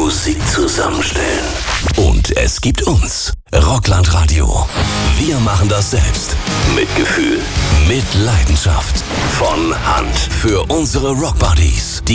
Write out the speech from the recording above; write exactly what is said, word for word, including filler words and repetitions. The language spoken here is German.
Musik zusammenstellen. Und es gibt uns. Rockland Radio. Wir machen das selbst. Mit Gefühl. Mit Leidenschaft. Von Hand. Für unsere Rockbuddies.